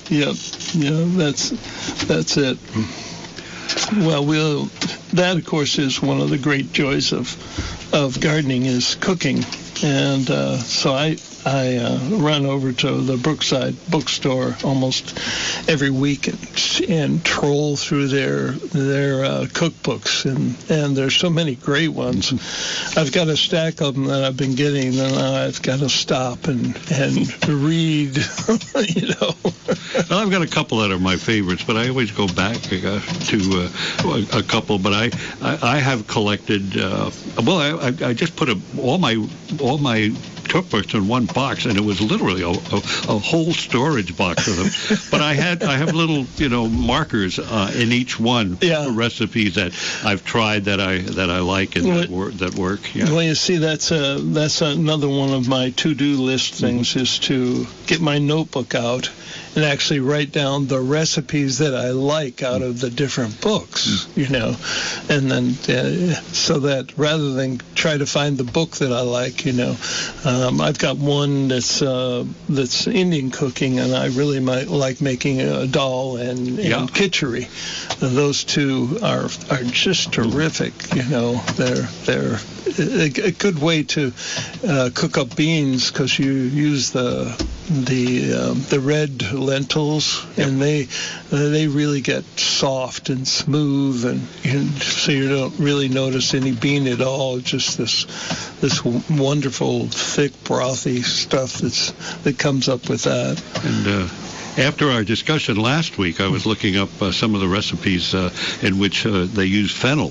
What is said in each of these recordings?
Yep. Yeah, that's it. Well, that of course is one of the great joys of gardening is cooking, and so I run over to the Brookside bookstore almost every week and troll through their cookbooks, and there's so many great ones. I've got a stack of them that I've been getting, and I've got to stop and read. Well, I've got a couple that are my favorites, but I always go back to a couple. But I have collected. I just put all my cookbooks in one box, and it was literally a whole storage box of them. But I have little markers in each one for recipes that I've tried that I like and that work. Yeah. Well, you see, that's another one of my to-do list things is to get my notebook out and actually write down the recipes that I like out of the different books, and then so that rather than try to find the book that I like, I've got one that's Indian cooking, and I really might like making a dal and khichdi. Those two are just terrific. They're a good way to cook up beans because you use the red lentils, and they really get soft and smooth, and so you don't really notice any bean at all. Just this wonderful thick brothy stuff that comes up with that. And after our discussion last week, I was looking up some of the recipes in which they use fennel.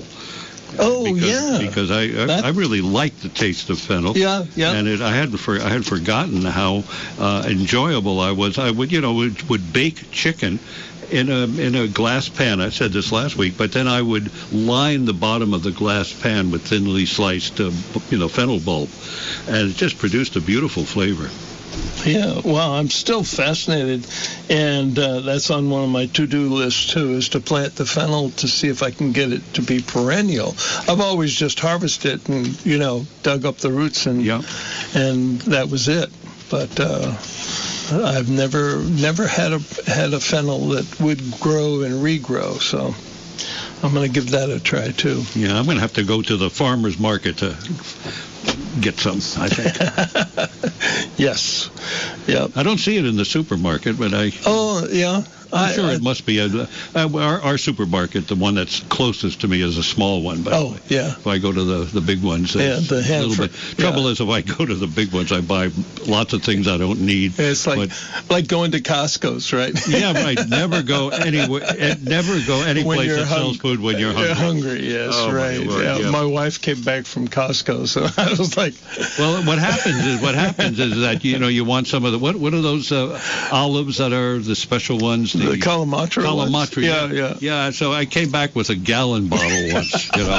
Because I really like the taste of fennel. Yeah. And I had forgotten how enjoyable I was. I would bake chicken in a glass pan. I said this last week, but then I would line the bottom of the glass pan with thinly sliced fennel bulb, and it just produced a beautiful flavor. Yeah, well, I'm still fascinated, and that's on one of my to-do lists, too, is to plant the fennel to see if I can get it to be perennial. I've always just harvested it and, dug up the roots, and that was it. But I've never had a fennel that would grow and regrow, so I'm going to give that a try, too. Yeah, I'm going to have to go to the farmer's market to get some, I think. Yes. Yeah. I don't see it in the supermarket, but Oh, yeah. I'm sure it must be our supermarket. The one that's closest to me is a small one. But if I go to the big ones, it's the a little bit. Trouble is, if I go to the big ones, I buy lots of things I don't need. It's like going to Costco's, right? Yeah, right. Never go anywhere. Never go any place that sells food when you're hungry. You're hungry, yes, right. Lord, my wife came back from Costco, so I was like. Well, what happens is that you want some of the what are those olives that are the special ones? The Kalamata. Yeah. So I came back with a gallon bottle once.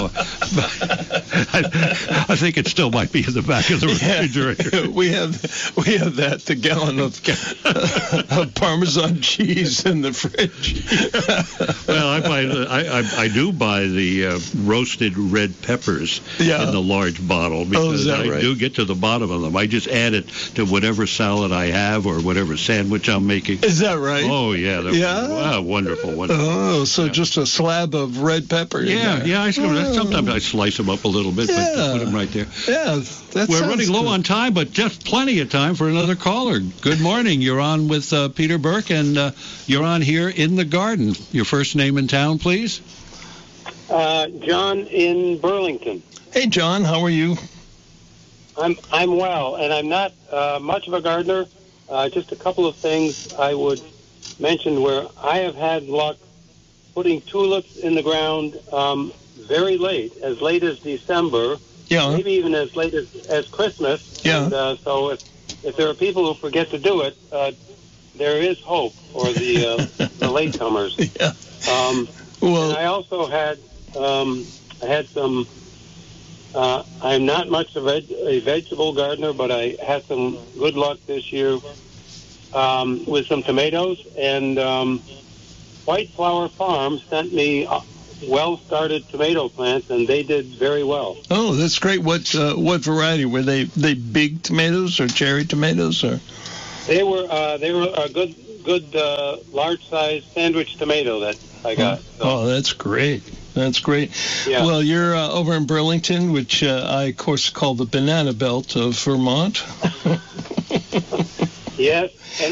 I think it still might be in the back of the refrigerator. We have that, the gallon of Parmesan cheese in the fridge. Well, I do buy the roasted red peppers in the large bottle because I do get to the bottom of them. I just add it to whatever salad I have or whatever sandwich I'm making. Is that right? Oh yeah. Wow, wonderful. Oh, so just a slab of red pepper. Yeah. Sometimes I slice them up a little bit, but put them right there. Yeah, we're running low on time, but just plenty of time for another caller. Good morning. You're on with Peter Burke, and you're on here in the garden. Your first name and town, please. John in Burlington. Hey, John. How are you? I'm well, and I'm not much of a gardener. Just a couple of things I would mention where I have had luck putting tulips in the ground very late as December, maybe even as late as Christmas. Yeah. And, so if there are people who forget to do it, there is hope for the latecomers. Yeah. And I also had some. I'm not much of a vegetable gardener, but I had some good luck this year with some tomatoes, and White Flower Farm sent me well-started tomato plants, and they did very well. Oh, that's great. What variety were they? Big tomatoes or cherry tomatoes or? They were a good good large-sized sandwich tomato that I got. Oh, that's great. That's great. Yeah. Well, you're over in Burlington, which I, of course, call the banana belt of Vermont. Yes, and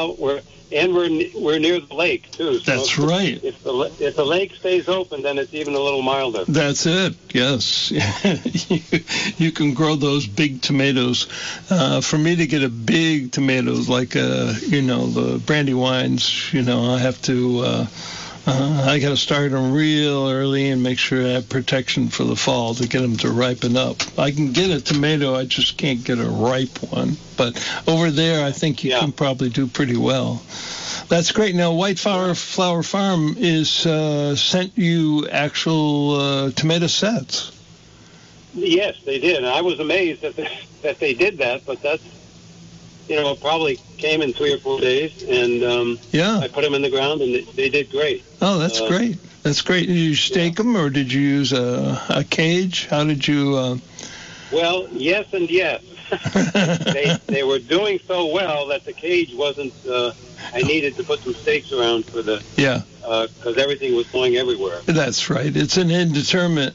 we're near the lake too. So That's right. If the lake stays open, then it's even a little milder. That's it. Yes, you can grow those big tomatoes. For me to get a big tomato like the Brandywines, I have to. I got to start them real early and make sure I have protection for the fall to get them to ripen up. I can get a tomato, I just can't get a ripe one. But over there, I think you can probably do pretty well. That's great. Now, White Flower Farm is sent you actual tomato sets. Yes, they did. And I was amazed that they did that, but that's, it probably came in 3 or 4 days, and I put them in the ground, and they did great. Oh, that's great. That's great. Did you stake them, or did you use a cage? How did you... Well, yes and yes. They were doing so well that the cage wasn't... I needed to put some stakes around for the... Yeah. Because everything was going everywhere. That's right. It's an indeterminate,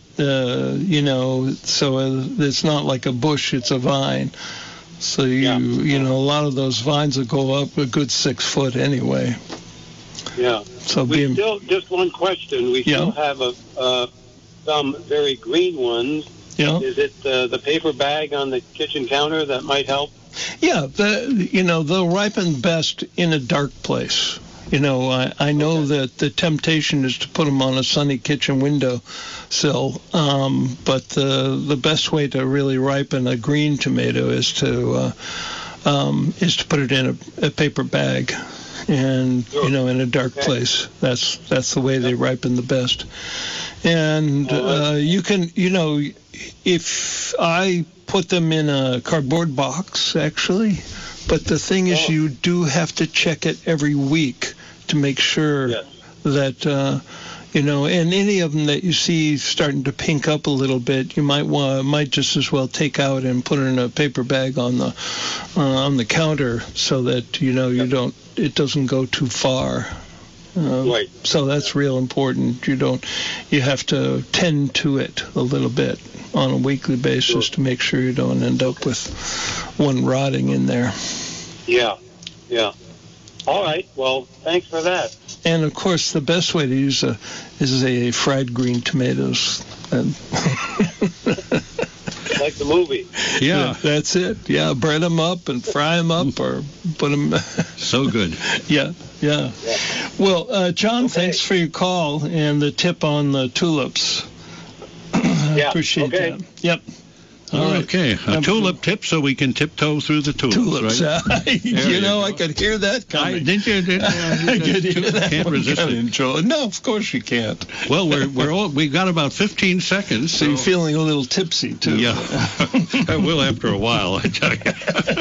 so it's not like a bush, it's a vine. So a lot of those vines will go up a good 6 foot anyway. Yeah. So just one question. We still have some very green ones. Yeah. Is it the paper bag on the kitchen counter that might help? Yeah. They'll ripen best in a dark place. I know that the temptation is to put them on a sunny kitchen window sill, but the best way to really ripen a green tomato is to put it in a paper bag, and in a dark place. That's the way they ripen the best. And you can, if I put them in a cardboard box, actually. But the thing is, you do have to check it every week to make sure that, and any of them that you see starting to pink up a little bit, you might just as well take out and put it in a paper bag on the counter so that it doesn't go too far. Right. So that's real important. You have to tend to it a little bit on a weekly basis to make sure you don't end up with one rotting in there. Yeah. All right. Well, thanks for that. And of course, the best way to use is a fried green tomatoes. Like the movie. Yeah, that's it. Yeah, bread them up and fry them up, or put them. So good. Yeah. Well, John, thanks for your call and the tip on the tulips. Yeah. Appreciate that. Yep. All right. Okay. A tulip tip so we can tiptoe through the tulips. Right? I could hear that coming. Didn't you? I could hear that. Can't resist it. No, of course you can't. Well, we've got about 15 seconds. So you're feeling a little tipsy too. Yeah. I will after a while, I tell you.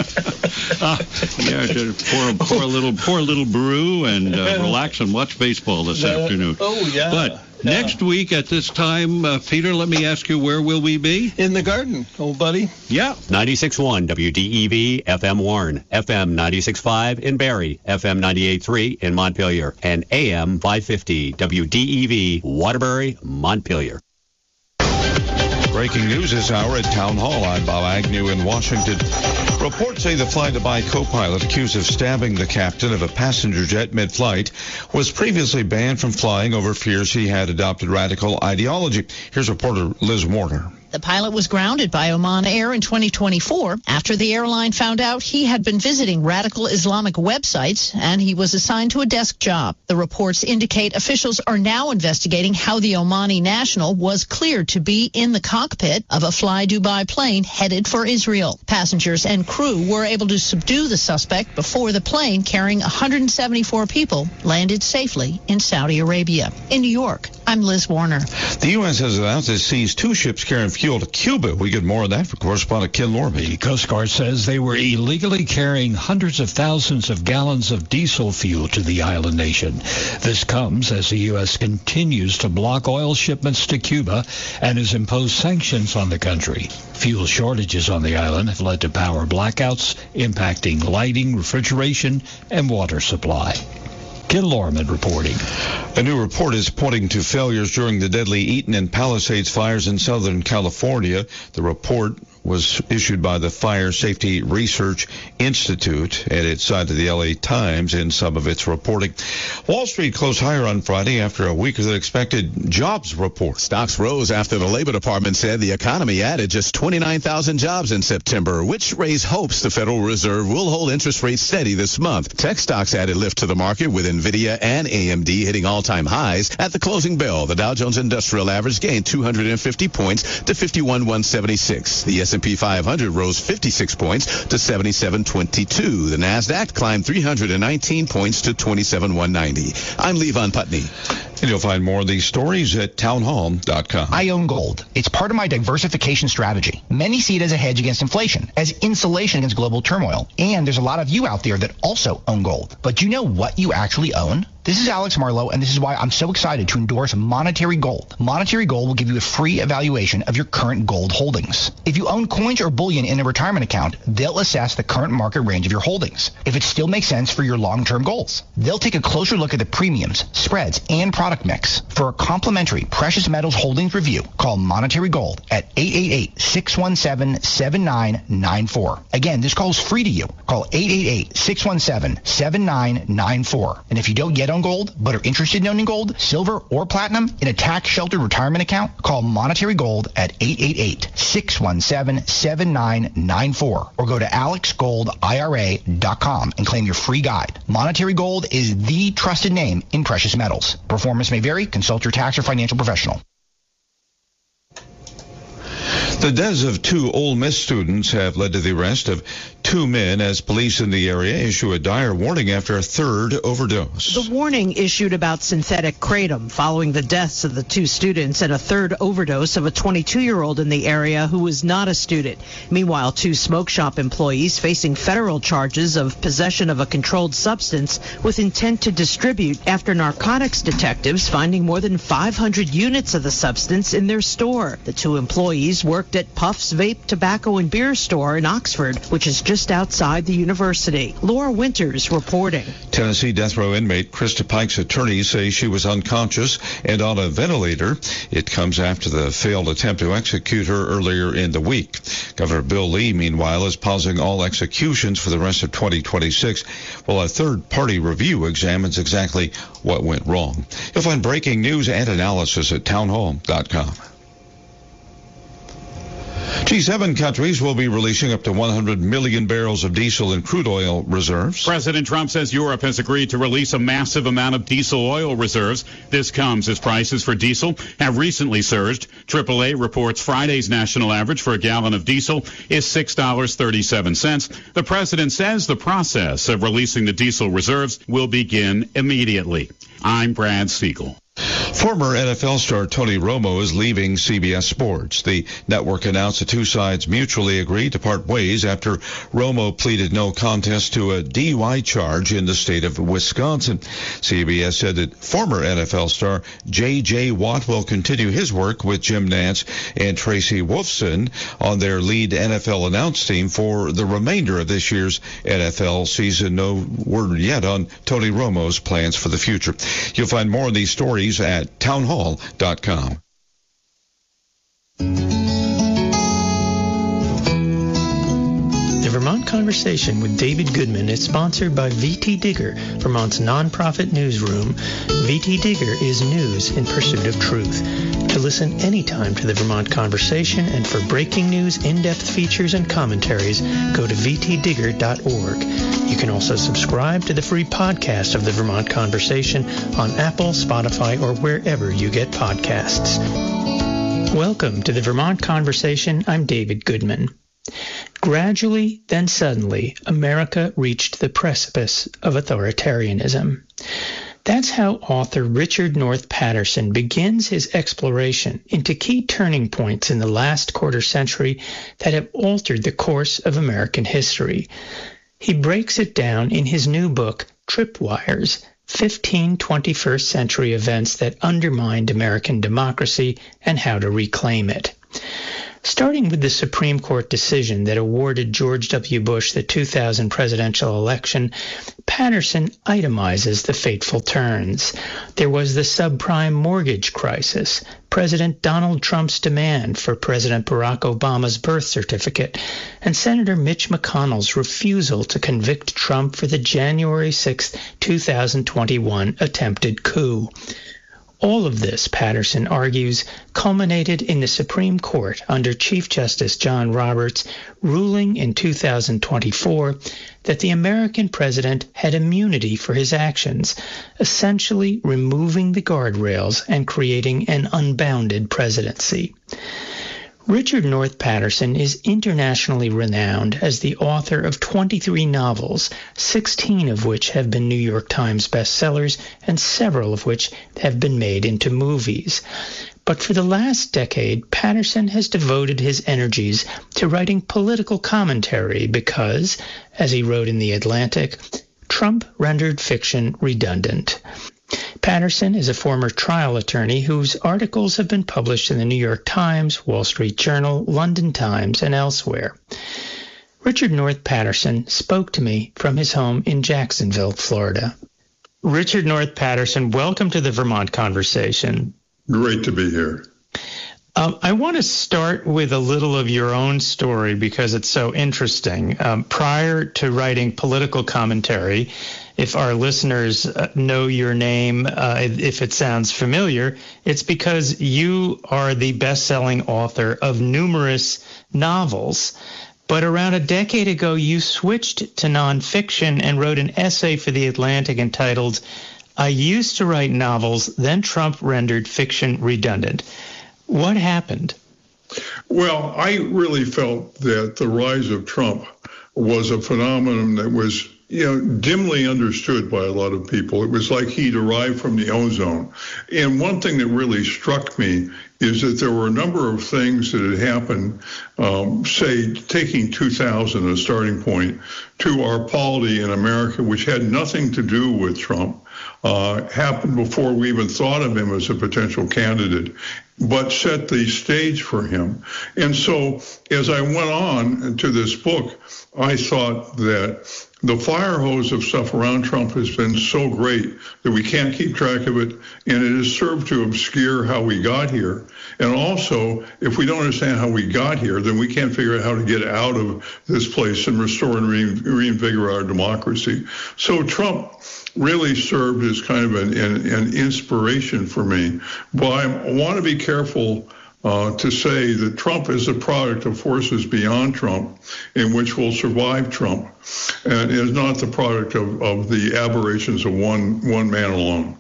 Pour a little brew and relax and watch baseball this afternoon. Oh yeah. But next week at this time, Peter, let me ask you, where will we be? In the garden, old buddy. Yeah. 96.1 WDEV FM Warren, FM 96.5 in Barrie, FM 98.3 in Montpelier, and AM 550 WDEV Waterbury, Montpelier. Breaking news this hour at Town Hall. I'm Bob Agnew in Washington. Reports say the Fly-Dubai co-pilot accused of stabbing the captain of a passenger jet mid-flight was previously banned from flying over fears he had adopted radical ideology. Here's reporter Liz Warner. The pilot was grounded by Oman Air in 2024 after the airline found out he had been visiting radical Islamic websites, and he was assigned to a desk job. The reports indicate officials are now investigating how the Omani national was cleared to be in the cockpit of a Fly Dubai plane headed for Israel. Passengers and crew were able to subdue the suspect before the plane carrying 174 people landed safely in Saudi Arabia. In New York, I'm Liz Warner. The U.S. has announced it seized 2 ships carrying fuel to Cuba. We get more of that from correspondent Ken Lorman. The Coast Guard says they were illegally carrying hundreds of thousands of gallons of diesel fuel to the island nation. This comes as the U.S. continues to block oil shipments to Cuba and has imposed sanctions on the country. Fuel shortages on the island have led to power blackouts, impacting lighting, refrigeration, and water supply. Ken Lorman reporting. A new report is pointing to failures during the deadly Eaton and Palisades fires in Southern California. The report was issued by the Fire Safety Research Institute, and it cited the LA Times in some of its reporting. Wall Street closed higher on Friday after a weaker than expected jobs report. Stocks rose after the Labor Department said the economy added just 29,000 jobs in September, which raised hopes the Federal Reserve will hold interest rates steady this month. Tech stocks added lift to the market, with NVIDIA and AMD hitting all-time highs. At the closing bell, the Dow Jones Industrial Average gained 250 points to 51,176. The S&P 500 rose 56 points to 77,22. The NASDAQ climbed 319 points to 27,190. I'm Levon Putney. And you'll find more of these stories at townhall.com. I own gold. It's part of my diversification strategy. Many see it as a hedge against inflation, as insulation against global turmoil. And there's a lot of you out there that also own gold. But do you know what you actually own? This is Alex Marlowe, and this is why I'm so excited to endorse Monetary Gold. Monetary Gold will give you a free evaluation of your current gold holdings. If you own coins or bullion in a retirement account, they'll assess the current market range of your holdings, if it still makes sense for your long-term goals. They'll take a closer look at the premiums, spreads, and product mix. For a complimentary precious metals holdings review, call Monetary Gold at 888-617-7994. Again, this call is free to you. Call 888-617-7994. And if you don't yet own gold, but are interested in owning gold, silver, or platinum in a tax-sheltered retirement account, call Monetary Gold at 888-617-7994 or go to alexgoldira.com and claim your free guide. Monetary Gold is the trusted name in precious metals. Performance may vary. Consult your tax or financial professional. The deaths of two Ole Miss students have led to the arrest of two men as police in the area issue a dire warning after a third overdose. The warning issued about synthetic kratom following the deaths of the two students and a third overdose of a 22-year-old in the area who was not a student. Meanwhile, two smoke shop employees facing federal charges of possession of a controlled substance with intent to distribute after narcotics detectives finding more than 500 units of the substance in their store. The two employees worked at Puff's Vape, Tobacco, and Beer store in Oxford, which is just outside the university. Laura Winters reporting. Tennessee death row inmate Krista Pike's attorneys say she was unconscious and on a ventilator. It comes after the failed attempt to execute her earlier in the week. Governor Bill Lee, meanwhile, is pausing all executions for the rest of 2026, while a third-party review examines exactly what went wrong. You'll find breaking news and analysis at townhall.com. G7 countries will be releasing up to 100 million barrels of diesel and crude oil reserves. President Trump says Europe has agreed to release a massive amount of diesel oil reserves. This comes as prices for diesel have recently surged. AAA reports Friday's national average for a gallon of diesel is $6.37. The president says the process of releasing the diesel reserves will begin immediately. I'm Brad Siegel. Former NFL star Tony Romo is leaving CBS Sports. The network announced the two sides mutually agreed to part ways after Romo pleaded no contest to a DUI charge in the state of Wisconsin. CBS said that former NFL star J.J. Watt will continue his work with Jim Nantz and Tracy Wolfson on their lead NFL announce team for the remainder of this year's NFL season. No word yet on Tony Romo's plans for the future. You'll find more of these stories at townhall.com. The Vermont Conversation with David Goodman is sponsored by VT Digger, Vermont's nonprofit newsroom. VT Digger is news in pursuit of truth. To listen anytime to the Vermont Conversation and for breaking news, in-depth features, and commentaries, go to vtdigger.org. You can also subscribe to the free podcast of the Vermont Conversation on Apple, Spotify, or wherever you get podcasts. Welcome to the Vermont Conversation. I'm David Goodman. Gradually, then suddenly, America reached the precipice of authoritarianism. That's how author Richard North Patterson begins his exploration into key turning points in the last quarter century that have altered the course of American history. He breaks it down in his new book, Tripwires, 15 21st century events that undermined American democracy and how to reclaim it. Starting with the Supreme Court decision that awarded George W. Bush the 2000 presidential election, Patterson itemizes the fateful turns. There was the subprime mortgage crisis, President Donald Trump's demand for President Barack Obama's birth certificate, and Senator Mitch McConnell's refusal to convict Trump for the January 6, 2021 attempted coup. All of this, Patterson argues, culminated in the Supreme Court under Chief Justice John Roberts ruling in 2024 that the American president had immunity for his actions, essentially removing the guardrails and creating an unbounded presidency. Richard North Patterson is internationally renowned as the author of 23 novels, 16 of which have been New York Times bestsellers and several of which have been made into movies. But for the last decade, Patterson has devoted his energies to writing political commentary because, as he wrote in The Atlantic, Trump rendered fiction redundant. Patterson is a former trial attorney whose articles have been published in the New York Times, Wall Street Journal, London Times, and elsewhere. Richard North Patterson spoke to me from his home in Jacksonville, Florida. Richard North Patterson, welcome to the Vermont Conversation. Great to be here. I want to start with a little of your own story because it's so interesting. Prior to writing political commentary, if our listeners know your name, if it sounds familiar, it's because you are the best-selling author of numerous novels. But around a decade ago, you switched to nonfiction and wrote an essay for The Atlantic entitled, "I used to write novels, then Trump rendered fiction redundant." What happened? Well, I really felt that the rise of Trump was a phenomenon that was, dimly understood by a lot of people. It was like he'd arrived from the ozone. And one thing that really struck me is that there were a number of things that had happened, say, taking 2000 as a starting point, to our polity in America, which had nothing to do with Trump, happened before we even thought of him as a potential candidate, but set the stage for him. And so as I went on to this book, I thought that the fire hose of stuff around Trump has been so great that we can't keep track of it, and it has served to obscure how we got here. And also, if we don't understand how we got here, then we can't figure out how to get out of this place and restore and reinvigorate our democracy. So Trump really served as kind of an inspiration for me. But I want to be careful to say that Trump is a product of forces beyond Trump, in which will survive Trump, and is not the product of the aberrations of one man alone.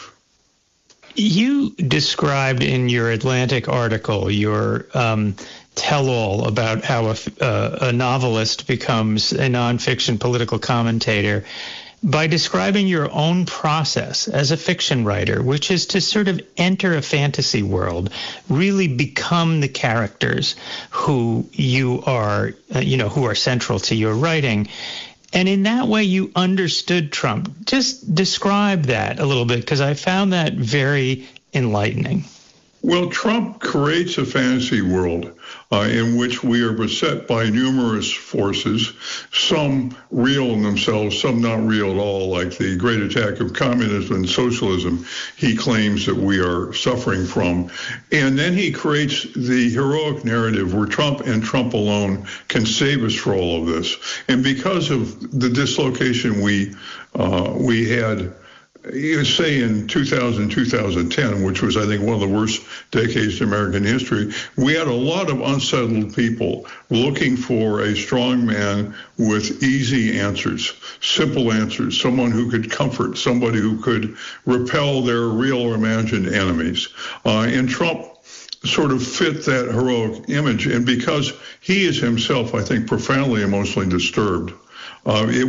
You described in your Atlantic article your tell-all about how a novelist becomes a nonfiction political commentator by describing your own process as a fiction writer, which is to sort of enter a fantasy world, really become the characters who you are, who are central to your writing. And in that way, you understood Trump. Just describe that a little bit, because I found that very enlightening. Well, Trump creates a fantasy world in which we are beset by numerous forces, some real in themselves, some not real at all, like the great attack of communism and socialism he claims that we are suffering from. And then he creates the heroic narrative where Trump and Trump alone can save us for all of this. And because of the dislocation we had, say in 2000, 2010, which was, I think, one of the worst decades in American history, we had a lot of unsettled people looking for a strong man with easy answers, simple answers, someone who could comfort, somebody who could repel their real or imagined enemies. And Trump sort of fit that heroic image. And because he is himself, I think, profoundly emotionally disturbed, it was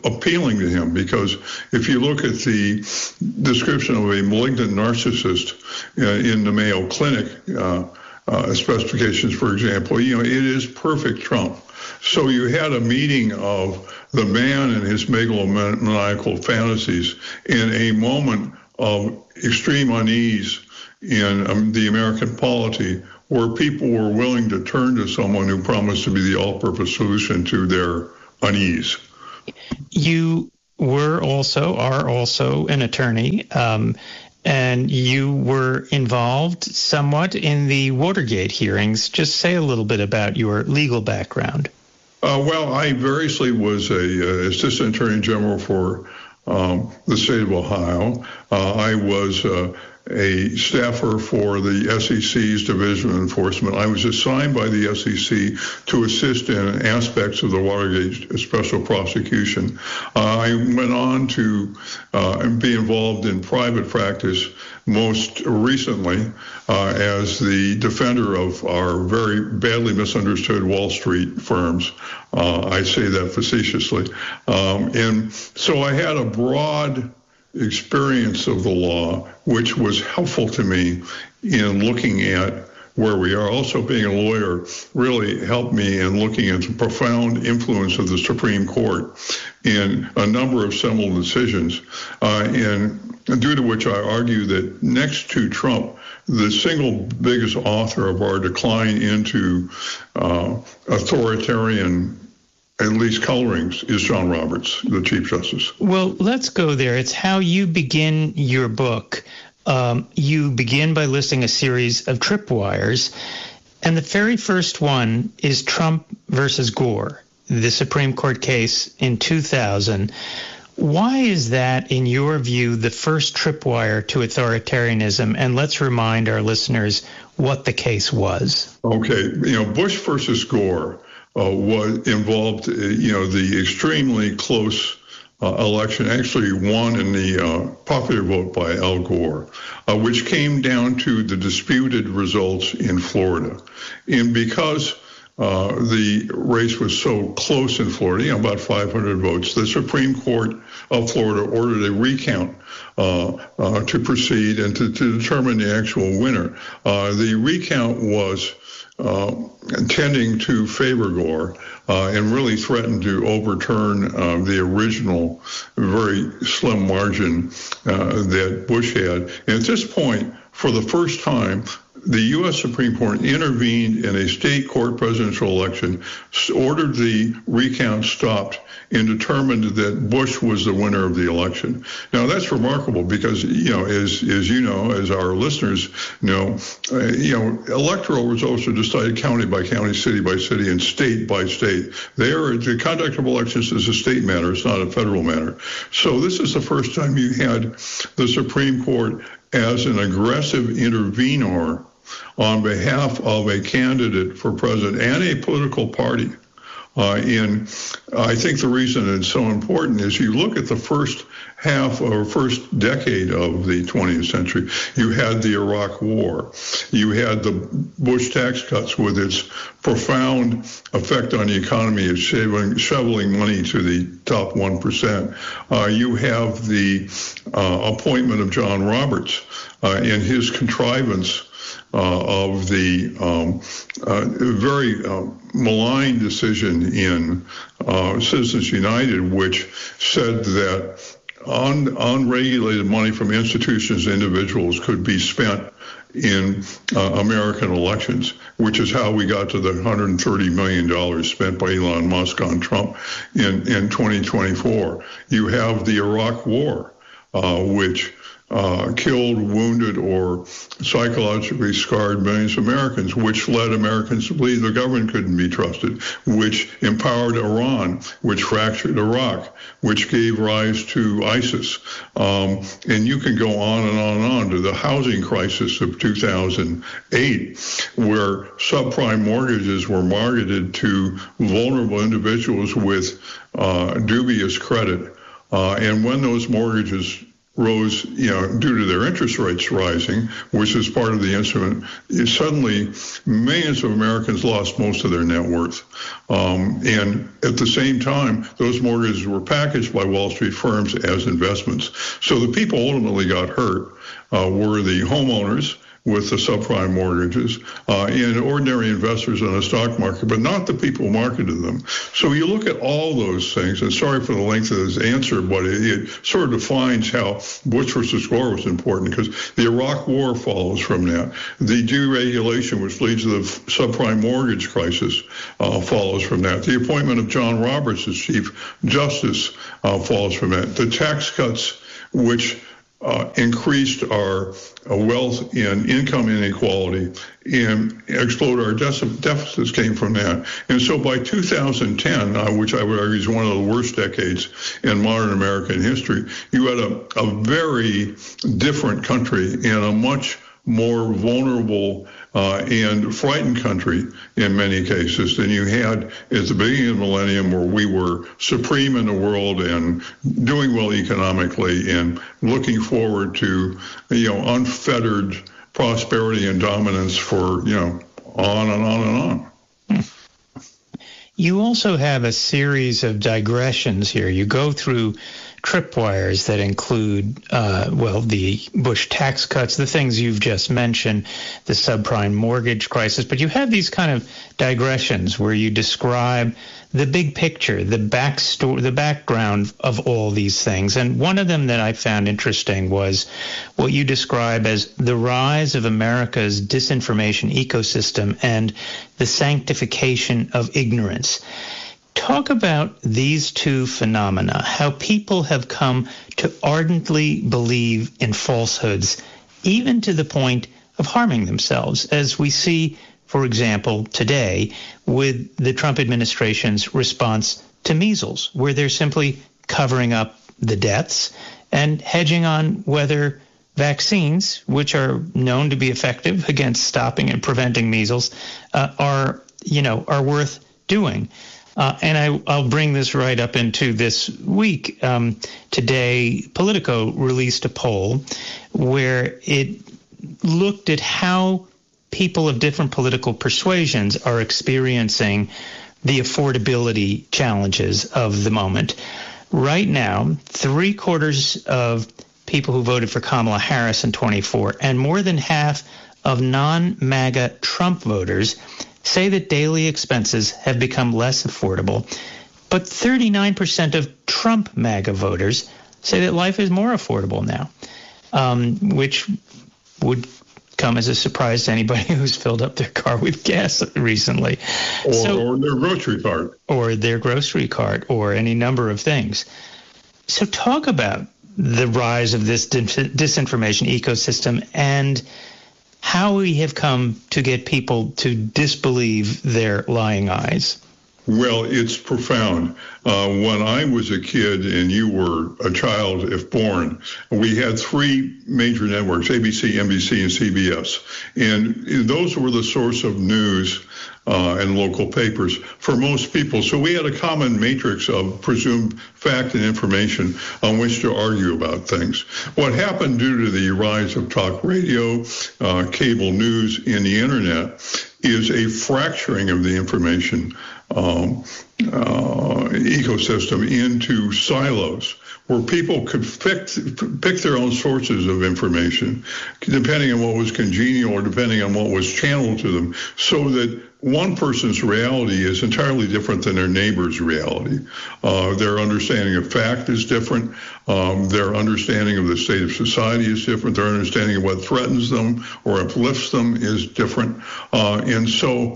appealing to him, because if you look at the description of a malignant narcissist in the Mayo Clinic specifications, for example, it is perfect Trump. So you had a meeting of the man and his megalomaniacal fantasies in a moment of extreme unease in the American polity, where people were willing to turn to someone who promised to be the all-purpose solution to their unease. You are also an attorney, and you were involved somewhat in the Watergate hearings. Just say a little bit about your legal background. Well, I variously was a assistant attorney general for the state of Ohio. I was a staffer for the SEC's Division of Enforcement. I was assigned by the SEC to assist in aspects of the Watergate special prosecution. I went on to be involved in private practice, most recently as the defender of our very badly misunderstood Wall Street firms. I say that facetiously. And so I had a broad experience of the law, which was helpful to me in looking at where we are. Also, being a lawyer really helped me in looking at the profound influence of the Supreme Court in a number of seminal decisions, and due to which I argue that next to Trump, the single biggest author of our decline into authoritarian, at least colorings, is John Roberts, the Chief Justice. Well, let's go there. It's how you begin your book. You begin by listing a series of tripwires, and the very first one is Trump versus Gore, the Supreme Court case in 2000. Why is that, in your view, the first tripwire to authoritarianism? And let's remind our listeners what the case was. Okay, Bush versus Gore was involved, the extremely close election, actually won in the popular vote by Al Gore, which came down to the disputed results in Florida. And because the race was so close in Florida, about 500 votes, the Supreme Court of Florida ordered a recount to proceed and to determine the actual winner. The recount was tending to favor Gore and really threatened to overturn the original very slim margin that Bush had. And at this point, for the first time, the U.S. Supreme Court intervened in a state court presidential election, ordered the recount stopped, and determined that Bush was the winner of the election. Now, that's remarkable because, as our listeners know, electoral results are decided county by county, city by city, and state by state. The conduct of elections is a state matter. It's not a federal matter. So this is the first time you had the Supreme Court as an aggressive intervenor on behalf of a candidate for president and a political party. And I think the reason it's so important is you look at the first half or first decade of the 20th century, you had the Iraq War. You had the Bush tax cuts with its profound effect on the economy of shoveling money to the top 1%. You have the appointment of John Roberts and his contrivance of the very malign decision in Citizens United, which said that unregulated money from institutions and individuals could be spent in American elections, which is how we got to the $130 million spent by Elon Musk on Trump in 2024. You have the Iraq War, which killed, wounded, or psychologically scarred millions of Americans, which led Americans to believe the government couldn't be trusted, which empowered Iran, which fractured Iraq, which gave rise to ISIS. And you can go on and on and on to the housing crisis of 2008, where subprime mortgages were marketed to vulnerable individuals with dubious credit. And when those mortgages rose, due to their interest rates rising, which is part of the instrument, suddenly millions of Americans lost most of their net worth. And at the same time, those mortgages were packaged by Wall Street firms as investments. So the people ultimately got hurt were the homeowners with the subprime mortgages and ordinary investors in the stock market, but not the people who marketed them. So you look at all those things, and sorry for the length of this answer, but it sort of defines how Bush versus Gore was important, because the Iraq War follows from that. The deregulation, which leads to the subprime mortgage crisis, follows from that. The appointment of John Roberts as Chief Justice follows from that. The tax cuts, which increased our wealth and income inequality and explode our deficits came from that. And so by 2010, which I would argue is one of the worst decades in modern American history, you had a very different country and a much more vulnerable and frightened country in many cases than you had at the beginning of the millennium, where we were supreme in the world and doing well economically and looking forward to, unfettered prosperity and dominance for, on and on and on. You also have a series of digressions here. You go through tripwires that include, the Bush tax cuts, the things you've just mentioned, the subprime mortgage crisis, but you have these kind of digressions where you describe the big picture, the background of all these things. And one of them that I found interesting was what you describe as the rise of America's disinformation ecosystem and the sanctification of ignorance. Talk about these two phenomena, how people have come to ardently believe in falsehoods, even to the point of harming themselves, as we see, for example, today with the Trump administration's response to measles, where they're simply covering up the deaths and hedging on whether vaccines, which are known to be effective against stopping and preventing measles, are worth doing. And I'll bring this right up into this week. Today, Politico released a poll where it looked at how people of different political persuasions are experiencing the affordability challenges of the moment. Right now, 3/4 of people who voted for Kamala Harris in 24 and more than half of non-MAGA Trump voters say that daily expenses have become less affordable, but 39% of Trump MAGA voters say that life is more affordable now, which would come as a surprise to anybody who's filled up their car with gas recently. Or their grocery cart. Or their grocery cart, or any number of things. So talk about the rise of this disinformation ecosystem and how we have come to get people to disbelieve their lying eyes. Well, it's profound. When I was a kid and you were a child, if born, we had three major networks, ABC, NBC, and CBS. And those were the source of news and local papers for most people. So we had a common matrix of presumed fact and information on which to argue about things. What happened due to the rise of talk radio, cable news, and the internet is a fracturing of the information ecosystem into silos where people could pick their own sources of information depending on what was congenial or depending on what was channeled to them, so that one person's reality is entirely different than their neighbor's reality. Their understanding of fact is different. Their understanding of the state of society is different. Their understanding of what threatens them or uplifts them is different. And so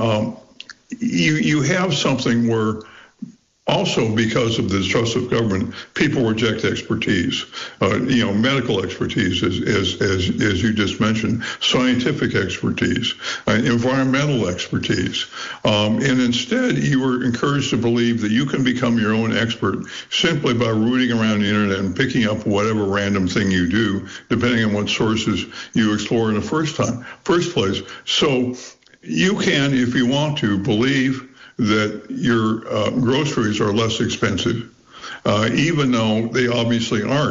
you have something where also, because of the distrust of government, people reject expertise, medical expertise, as you just mentioned, scientific expertise, environmental expertise. And instead, you were encouraged to believe that you can become your own expert simply by rooting around the internet and picking up whatever random thing you do, depending on what sources you explore in the first place. So you can, if you want to, believe that your groceries are less expensive, even though they obviously aren't.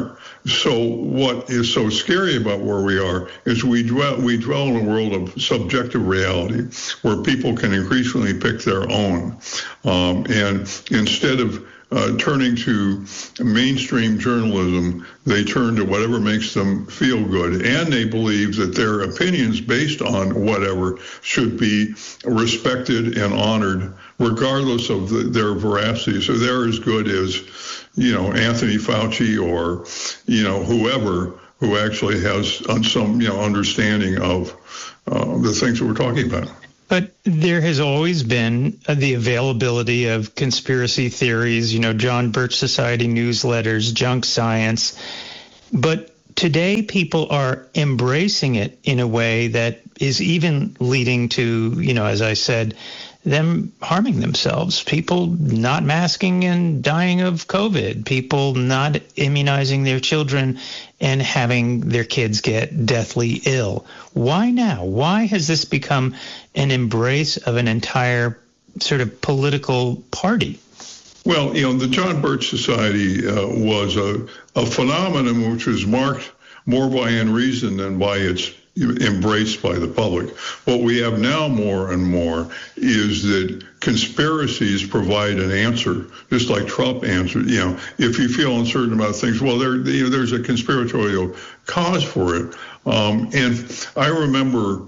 So what is so scary about where we are is we dwell in a world of subjective reality where people can increasingly pick their own. And instead of turning to mainstream journalism, they turn to whatever makes them feel good, and they believe that their opinions based on whatever should be respected and honored, regardless of their veracity. So they're as good as, Anthony Fauci or, whoever who actually has some, understanding of the things that we're talking about. But there has always been the availability of conspiracy theories, John Birch Society newsletters, junk science. But today people are embracing it in a way that is even leading to, as I said, them harming themselves, people not masking and dying of COVID, people not immunizing their children and having their kids get deathly ill. Why now? Why has this become an embrace of an entire sort of political party? Well, the John Birch Society was a phenomenon which was marked more by unreason than by its embraced by the public. What we have now more and more is that conspiracies provide an answer, just like Trump answered. If you feel uncertain about things, well, there's a conspiratorial cause for it. And I remember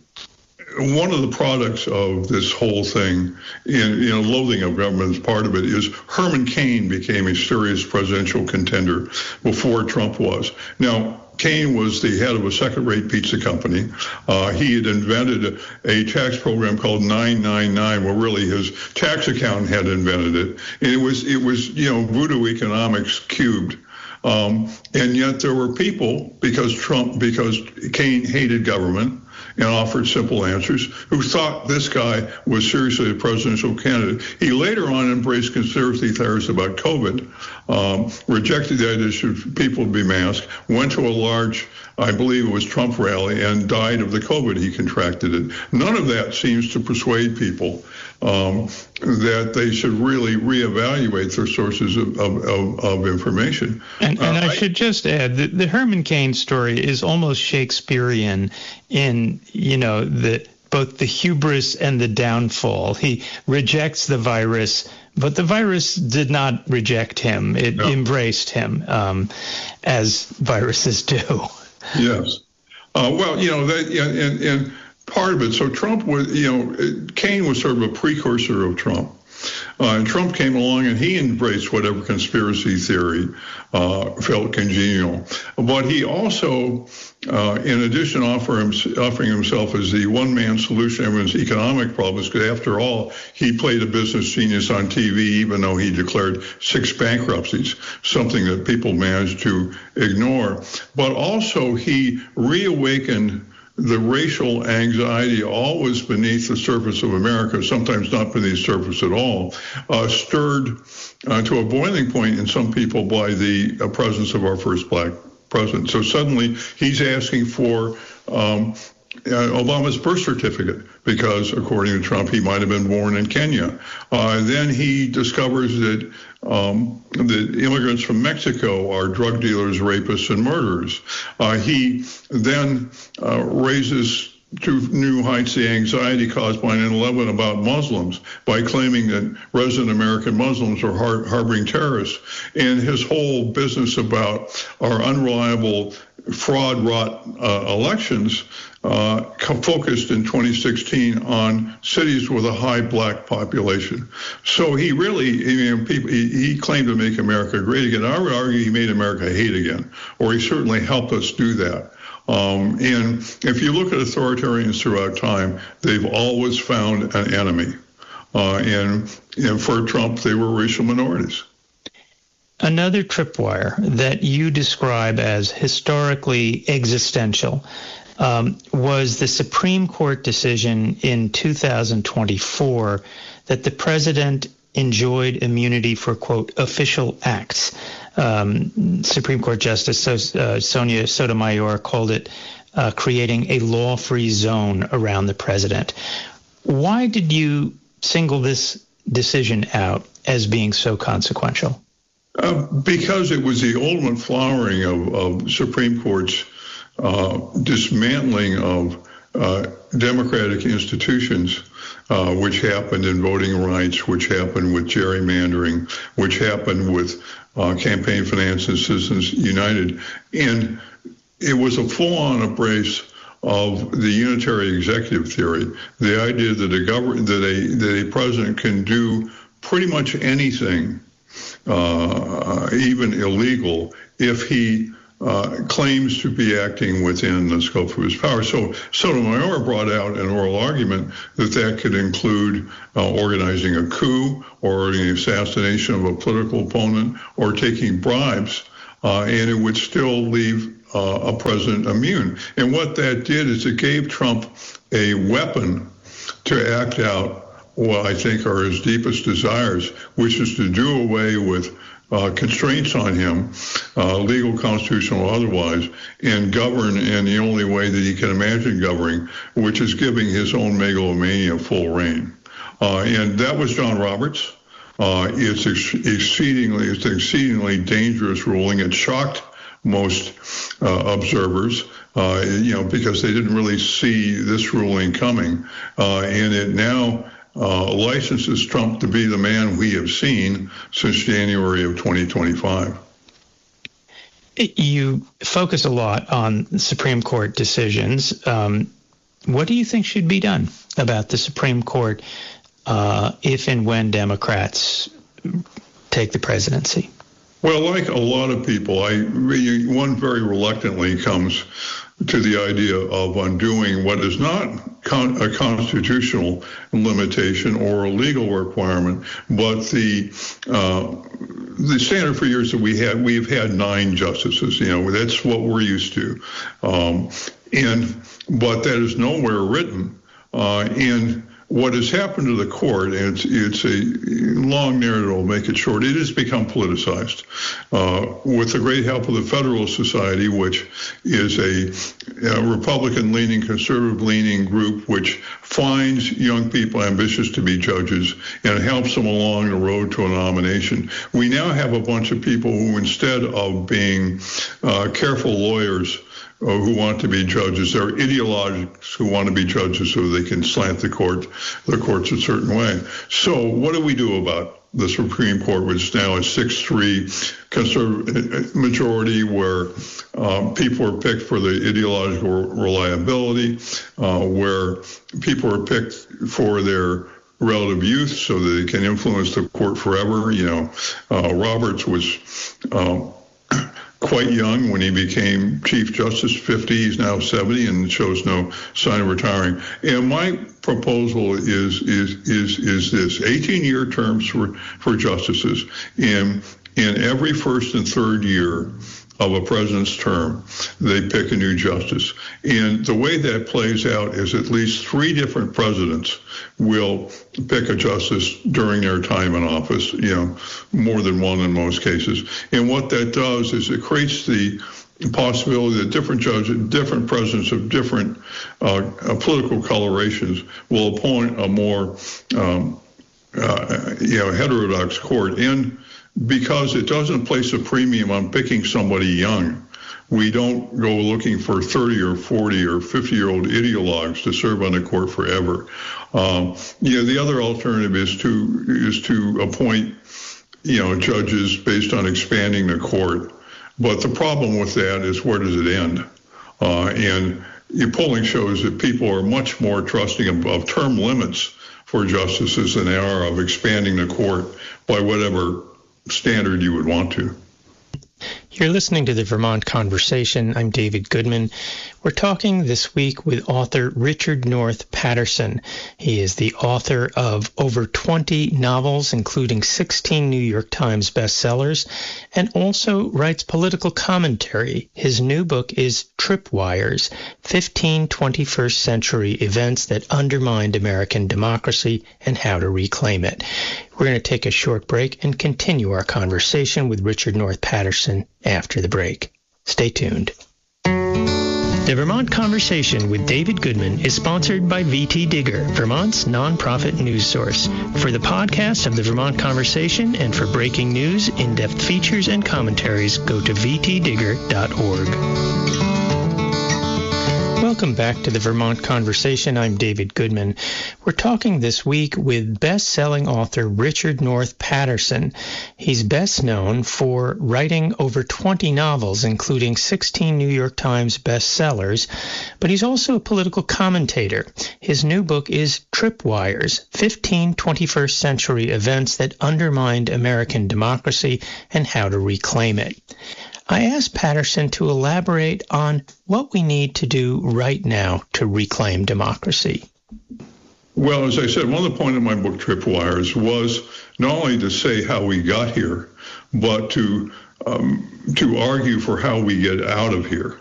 one of the products of this whole thing, in loathing of government as part of it, is Herman Cain became a serious presidential contender before Trump was. Now, Cain was the head of a second-rate pizza company. He had invented a tax program called 999, where really his tax accountant had invented it. And it was voodoo economics cubed. And yet there were people, because Cain hated government and offered simple answers, who thought this guy was seriously a presidential candidate. He later on embraced conspiracy theories about COVID, rejected the idea that people would be masked, went to a large, I believe it was Trump rally, and died of the COVID. He contracted it. None of that seems to persuade people that they should really reevaluate their sources of information. And I should just add that the Herman Cain story is almost Shakespearean in, both the hubris and the downfall. He rejects the virus, but the virus did not reject him. It embraced him, as viruses do. Yes. And part of it. So Trump was, Cain was sort of a precursor of Trump. And Trump came along and he embraced whatever conspiracy theory felt congenial. But he also, in addition, offering himself as the one-man solution to everyone's economic problems, because after all, he played a business genius on TV, even though he declared 6 bankruptcies, something that people managed to ignore. But also he reawakened the racial anxiety always beneath the surface of America, sometimes not beneath the surface at all, stirred to a boiling point in some people by the presence of our first black president. So suddenly he's asking for Obama's birth certificate because, according to Trump, he might have been born in Kenya. Then he discovers that the immigrants from Mexico are drug dealers, rapists, and murderers. He then raises to new heights the anxiety caused by 9/11 about Muslims by claiming that resident American Muslims are harboring terrorists. And his whole business about our unreliable, fraud-wrought elections focused in 2016 on cities with a high black population. So he really, he claimed to make America great again. I would argue he made America hate again, or he certainly helped us do that. And if you look at authoritarians throughout time, they've always found an enemy. And for Trump, they were racial minorities. Another tripwire that you describe as historically existential was the Supreme Court decision in 2024 that the president enjoyed immunity for, quote, official acts. Supreme Court Justice Sonia Sotomayor called it creating a law-free zone around the president. Why did you single this decision out as being so consequential? Because it was the ultimate flowering of Supreme Court's dismantling of democratic institutions, which happened in voting rights, which happened with gerrymandering, which happened with campaign finance and Citizens United. And it was a full-on embrace of the unitary executive theory, the idea that a president can do pretty much anything, even illegal, if he claims to be acting within the scope of his power. So Sotomayor brought out an oral argument that could include organizing a coup or the assassination of a political opponent or taking bribes, and it would still leave a president immune. And what that did is it gave Trump a weapon to act out what I think are his deepest desires, which is to do away with constraints on him, legal, constitutional, or otherwise, and govern in the only way that he can imagine governing, which is giving his own megalomania full reign. And that was John Roberts. It's an exceedingly dangerous ruling. It shocked most observers, because they didn't really see this ruling coming. And it now licenses Trump to be the man we have seen since January of 2025. You focus a lot on Supreme Court decisions. What do you think should be done about the Supreme Court if and when Democrats take the presidency? Well, like a lot of people, one very reluctantly comes to the idea of undoing what is not a constitutional limitation or a legal requirement, but the standard for years that we've had 9 justices. That's what we're used to, but that is nowhere written. And what has happened to the court, and it's a long narrative, I'll make it short, it has become politicized. With the great help of the Federalist Society, which is a Republican-leaning, conservative-leaning group which finds young people ambitious to be judges and helps them along the road to a nomination. We now have a bunch of people who, instead of being careful lawyers, who want to be judges, they're ideologics who want to be judges so they can slant the courts a certain way. So what do we do about the Supreme Court, which is now a 6-3 conservative majority, where people are picked for the ideological reliability, where people are picked for their relative youth so that they can influence the court forever? Roberts was quite young when he became Chief Justice, 50. He's now 70 and shows no sign of retiring. And my proposal is this: 18-year terms for justices. In every first and third year of a president's term, they pick a new justice. And the way that plays out is at least 3 different presidents will pick a justice during their time in office, more than one in most cases. And what that does is it creates the possibility that different judges, different presidents of different political colorations will appoint a more heterodox court. And because it doesn't place a premium on picking somebody young, we don't go looking for 30 or 40 or 50-year-old ideologues to serve on the court forever. The other alternative is to appoint, judges based on expanding the court. But the problem with that is, where does it end? And your polling shows that people are much more trusting of term limits for justices than they are of expanding the court by whatever standard you would want to. You're listening to the Vermont Conversation. I'm David Goodman. We're talking this week with author Richard North Patterson. He is the author of over 20 novels, including 16 New York Times bestsellers, and also writes political commentary. His new book is Tripwires: 15 21st Century Events That Undermined American Democracy and How to Reclaim It. We're going to take a short break and continue our conversation with Richard North Patterson after the break. Stay tuned. The Vermont Conversation with David Goodman is sponsored by VT Digger, Vermont's nonprofit news source. For the podcast of the Vermont Conversation and for breaking news, in-depth features, and commentaries, go to vtdigger.org. Welcome back to the Vermont Conversation. I'm David Goodman. We're talking this week with best-selling author Richard North Patterson. He's best known for writing over 20 novels, including 16 New York Times bestsellers, but he's also a political commentator. His new book is Tripwires, 15 21st Century Events That Undermined American Democracy and How to Reclaim It. I asked Patterson to elaborate on what we need to do right now to reclaim democracy. Well, as I said, one of the points of my book, Tripwires, was not only to say how we got here, but to argue for how we get out of here.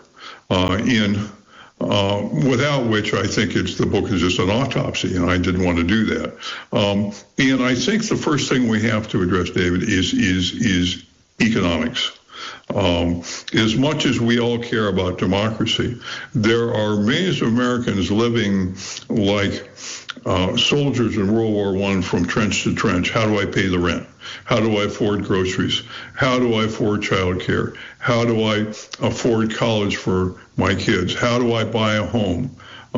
Without which I think the book is just an autopsy, and I didn't want to do that. And I think the first thing we have to address, David, is economics. As much as we all care about democracy, there are millions of Americans living like soldiers in World War I from trench to trench. How do I pay the rent? How do I afford groceries? How do I afford child care? How do I afford college for my kids? How do I buy a home?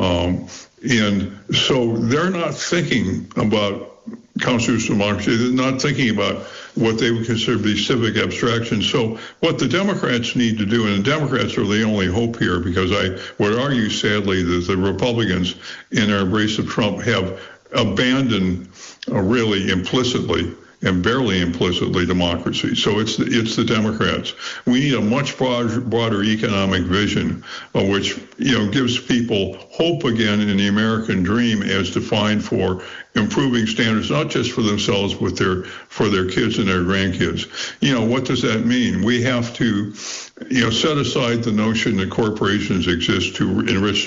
And so they're not thinking about constitutional democracy. They're not thinking about what they would consider to be civic abstractions. So what the Democrats need to do, and the Democrats are the only hope here, because I would argue sadly that the Republicans in their embrace of Trump have abandoned really implicitly and barely implicitly democracy. So it's the Democrats. We need a much broader economic vision, which gives people hope again in the American dream as defined for improving standards, not just for themselves, but for their kids and their grandkids. What does that mean? We have to set aside the notion that corporations exist to enrich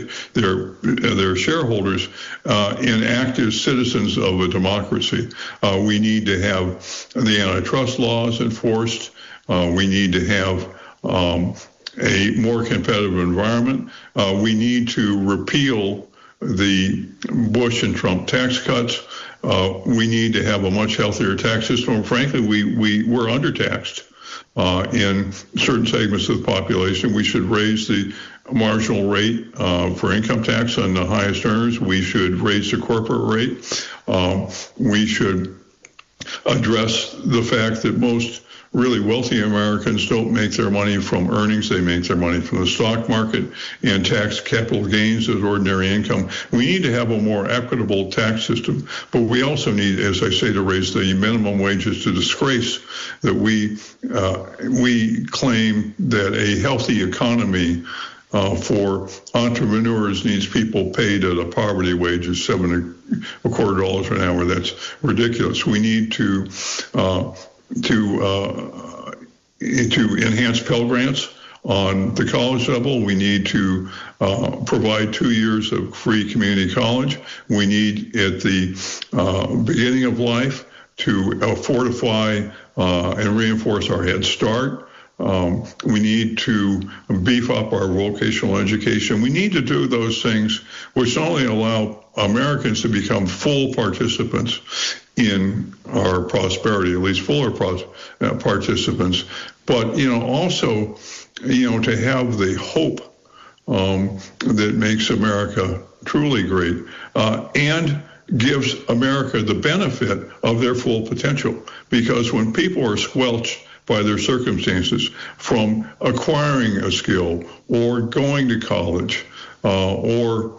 their shareholders and act as citizens of a democracy. We need to have the antitrust laws enforced. We need to have a more competitive environment. We need to repeal the Bush and Trump tax cuts. We need to have a much healthier tax system. Frankly, we're undertaxed in certain segments of the population. We should raise the marginal rate for income tax on the highest earners. We should raise the corporate rate. We should address the fact that most really wealthy Americans don't make their money from earnings. They make their money from the stock market and tax capital gains as ordinary income. We need to have a more equitable tax system, but we also need, as I say, to raise the minimum wages. To disgrace that we claim that a healthy economy for entrepreneurs needs people paid at a poverty wage of $7.25 an hour. That's ridiculous. We need to enhance Pell Grants on the college level. We need to provide 2 years of free community college. We need, at the beginning of life, to fortify and reinforce our Head Start. We need to beef up our vocational education. We need to do those things which not only allow Americans to become full participants in our prosperity, at least fuller participants, but also to have the hope that makes America truly great and gives America the benefit of their full potential. Because when people are squelched by their circumstances from acquiring a skill or going to college or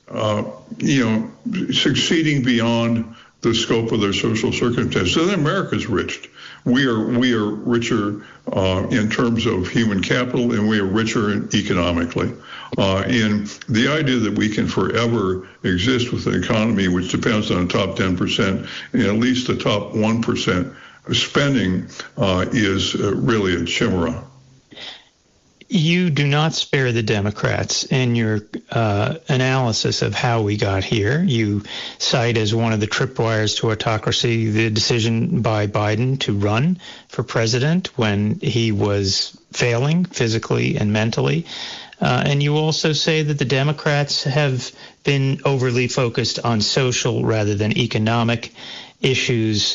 succeeding beyond the scope of their social circumstances, then America's rich. We are richer in terms of human capital, and we are richer economically. And the idea that we can forever exist with an economy which depends on the top 10% and at least the top 1% spending is really a chimera. You do not spare the Democrats in your analysis of how we got here. You cite as one of the tripwires to autocracy the decision by Biden to run for president when he was failing physically and mentally. And you also say that the Democrats have been overly focused on social rather than economic issues.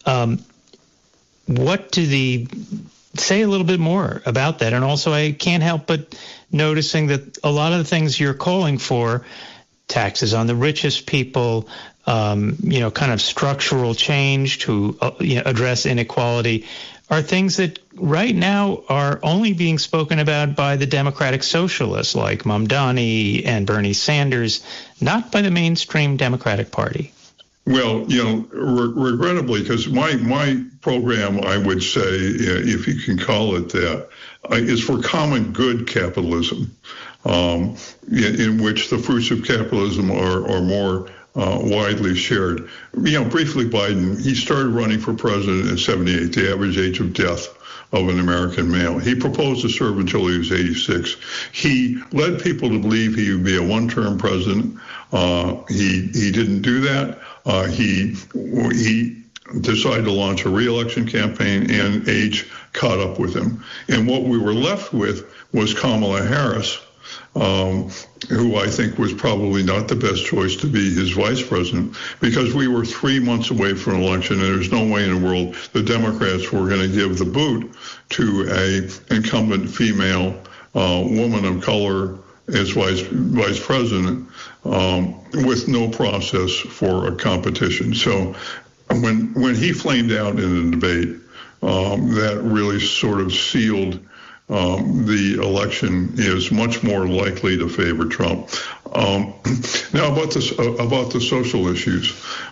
What do say a little bit more about that? And also, I can't help but noticing that a lot of the things you're calling for, taxes on the richest people, kind of structural change to address inequality, are things that right now are only being spoken about by the Democratic socialists like Mamdani and Bernie Sanders, not by the mainstream Democratic Party. Well, regrettably, because my program, I would say, if you can call it that, is for common good capitalism, in which the fruits of capitalism are more widely shared. Briefly, Biden, he started running for president at 78, the average age of death of an American male. He proposed to serve until he was 86. He led people to believe he would be a one-term president. He didn't do that. He decided to launch a re-election campaign, and age caught up with him. And what we were left with was Kamala Harris, who I think was probably not the best choice to be his vice president, because we were 3 months away from an election, and there's no way in the world the Democrats were going to give the boot to a incumbent female woman of color as vice president with no process for a competition. So when he flamed out in the debate, that really sort of sealed the election is much more likely to favor Trump. Now about the social issues.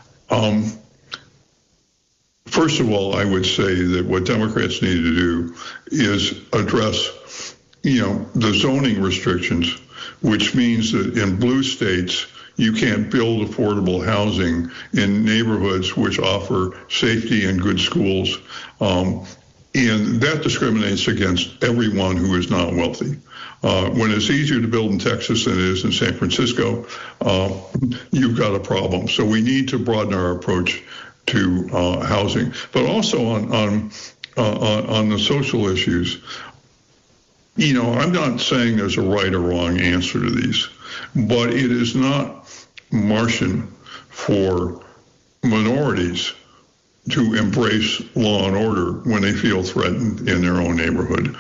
First of all, I would say that what Democrats need to do is address, the zoning restrictions, which means that in blue states, you can't build affordable housing in neighborhoods which offer safety and good schools. And that discriminates against everyone who is not wealthy. When it's easier to build in Texas than it is in San Francisco, you've got a problem. So we need to broaden our approach to housing, but also on the social issues. I'm not saying there's a right or wrong answer to these, but it is not Martian for minorities to embrace law and order when they feel threatened in their own neighborhood.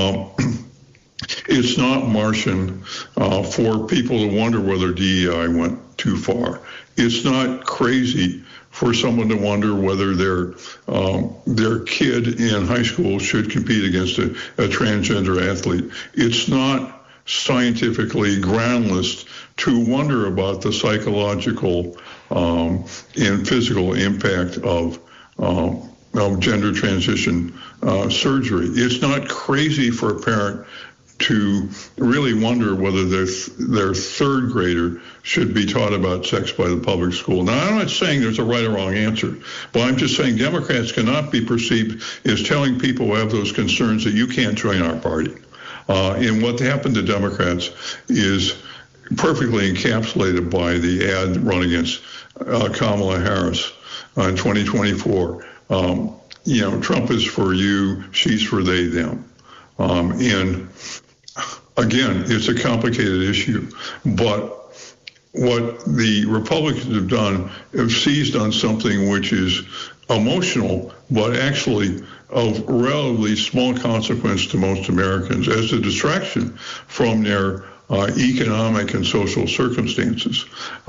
It's not Martian for people to wonder whether DEI went too far. It's not crazy for someone to wonder whether their kid in high school should compete against a transgender athlete. It's not scientifically groundless to wonder about the psychological and physical impact of gender transition surgery. It's not crazy for a parent to really wonder whether their third grader should be taught about sex by the public school. Now, I'm not saying there's a right or wrong answer, but I'm just saying Democrats cannot be perceived as telling people who have those concerns that you can't join our party. And what happened to Democrats is perfectly encapsulated by the ad run against Kamala Harris in 2024. Trump is for you, she's for they, them. And again, it's a complicated issue, but what the Republicans have done have seized on something which is emotional, but actually of relatively small consequence to most Americans as a distraction from their economic and social circumstances.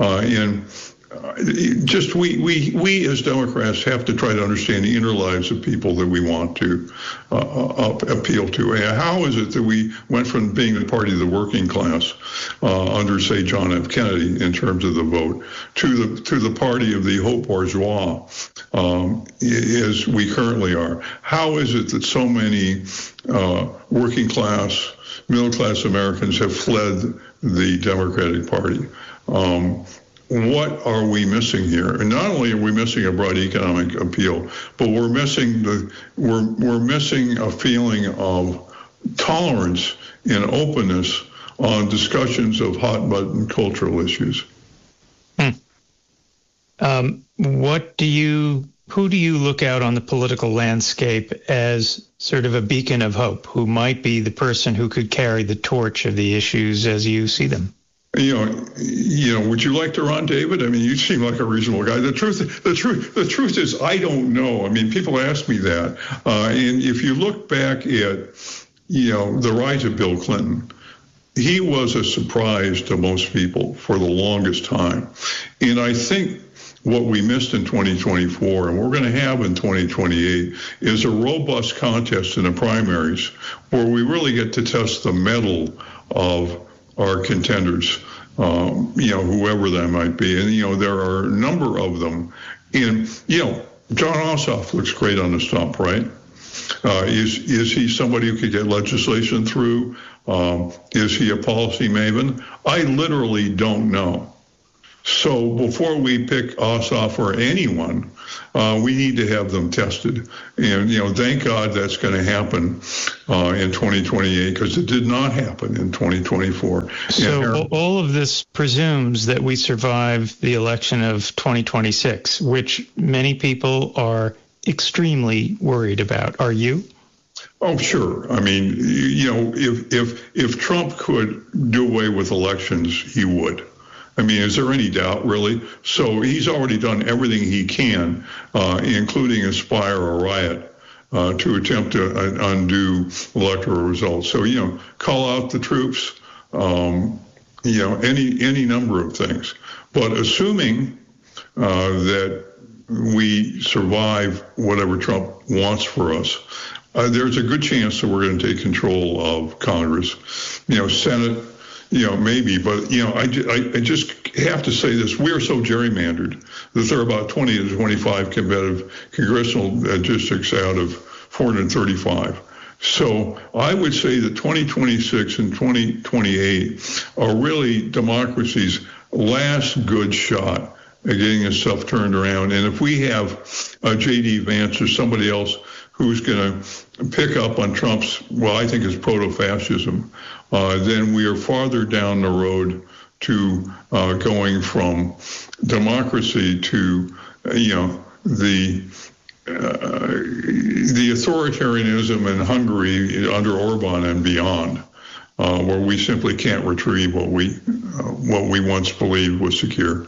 We as Democrats have to try to understand the inner lives of people that we want to appeal to. How is it that we went from being the party of the working class under, say, John F. Kennedy in terms of the vote to the party of the haut bourgeois as we currently are? How is it that so many working class, middle class Americans have fled the Democratic Party? What are we missing here? And not only are we missing a broad economic appeal, but we're missing a feeling of tolerance and openness on discussions of hot button cultural issues. What do you who do you look out on the political landscape as sort of a beacon of hope, who might be the person who could carry the torch of the issues as you see them? You know, would you like to run, David? I mean, you seem like a reasonable guy. The truth is, I don't know. I mean, people ask me that, and if you look back at, the rise of Bill Clinton, he was a surprise to most people for the longest time, and I think what we missed in 2024 and we're going to have in 2028 is a robust contest in the primaries where we really get to test the mettle of our contenders, whoever that might be. And, there are a number of them. And, John Ossoff looks great on the stump, right? Is he somebody who could get legislation through? Is he a policy maven? I literally don't know. So before we pick Ossoff or anyone, we need to have them tested. And, thank God that's going to happen in 2028 because it did not happen in 2024. So all of this presumes that we survive the election of 2026, which many people are extremely worried about. Are you? Oh, sure. I mean, if Trump could do away with elections, he would. I mean, is there any doubt, really? So he's already done everything he can, including inspire a riot, to attempt to undo electoral results. So, call out the troops, any number of things. But assuming that we survive whatever Trump wants for us, there's a good chance that we're going to take control of Congress, Senate, maybe, but, I just have to say this. We are so gerrymandered that there are about 20 to 25 competitive congressional districts out of 435. So I would say that 2026 and 2028 are really democracy's last good shot at getting itself turned around. And if we have J.D. Vance or somebody else who's going to pick up on Trump's, I think it's proto-fascism, then we are farther down the road to going from democracy to, the authoritarianism in Hungary under Orban and beyond, where we simply can't retrieve what we once believed was secure.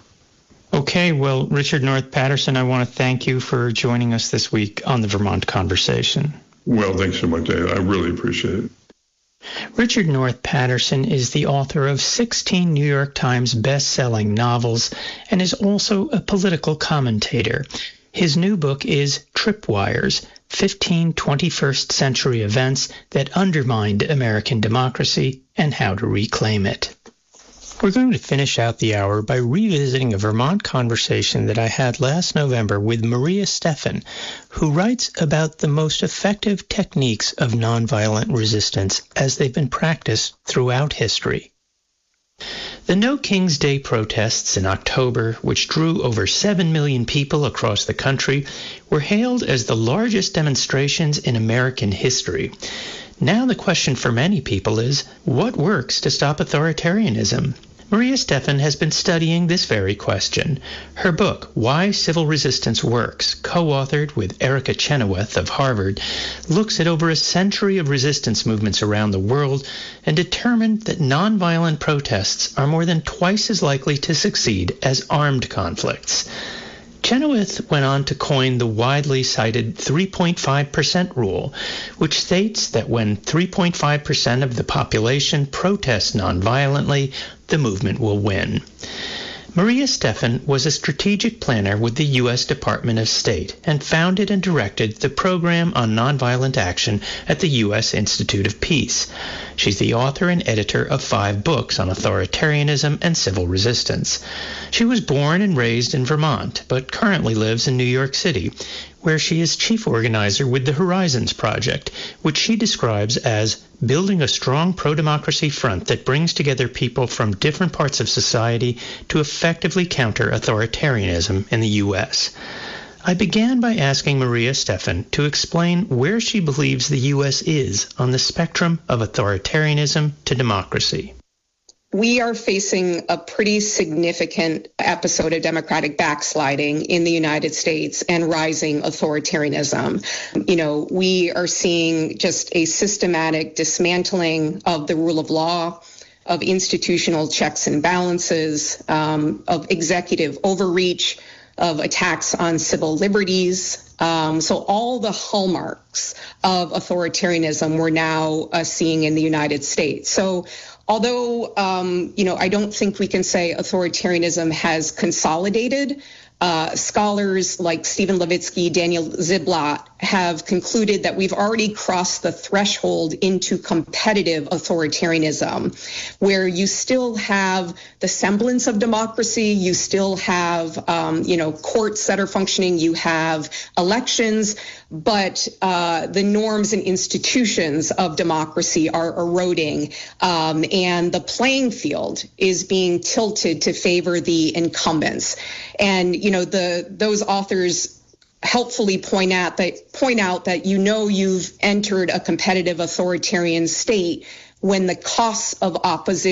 Okay, well, Richard North Patterson, I want to thank you for joining us this week on the Vermont Conversation. Well, thanks so much, Dave. I really appreciate it. Richard North Patterson is the author of 16 New York Times best-selling novels and is also a political commentator. His new book is Tripwires, 15 21st Century Events That Undermined American Democracy and How to Reclaim It. We're going to finish out the hour by revisiting a Vermont conversation that I had last November with Maria Stephan, who writes about the most effective techniques of nonviolent resistance as they've been practiced throughout history. The No King's Day protests in October, which drew over 7 million people across the country, were hailed as the largest demonstrations in American history. Now the question for many people is, what works to stop authoritarianism? Maria Stephan has been studying this very question. Her book, Why Civil Resistance Works, co-authored with Erica Chenoweth of Harvard, looks at over a century of resistance movements around the world and determined that nonviolent protests are more than twice as likely to succeed as armed conflicts. Chenoweth went on to coin the widely cited 3.5% rule, which states that when 3.5% of the population protests nonviolently, the movement will win. Maria Stephan was a strategic planner with the U.S. Department of State and founded and directed the Program on Nonviolent Action at the U.S. Institute of Peace. She's the author and editor of 5 books on authoritarianism and civil resistance. She was born and raised in Vermont, but currently lives in New York City, where she is chief organizer with the Horizons Project, which she describes as building a strong pro-democracy front that brings together people from different parts of society to effectively counter authoritarianism in the U.S. I began by asking Maria Stephan to explain where she believes the U.S. is on the spectrum of authoritarianism to democracy. we are facing a pretty significant episode of democratic backsliding in the United States and rising authoritarianism. We are seeing just a systematic dismantling of the rule of law, of institutional checks and balances, of executive overreach, of attacks on civil liberties. So all the hallmarks of authoritarianism we're now seeing in the United States. So although, I don't think we can say authoritarianism has consolidated, scholars like Stephen Levitsky, Daniel Ziblatt have concluded that we've already crossed the threshold into competitive authoritarianism, where you still have the semblance of democracy, you still have, courts that are functioning, you have elections, but the norms and institutions of democracy are eroding, and the playing field is being tilted to favor the incumbents. And, those authors helpfully point out that you've entered a competitive authoritarian state when the costs of opposition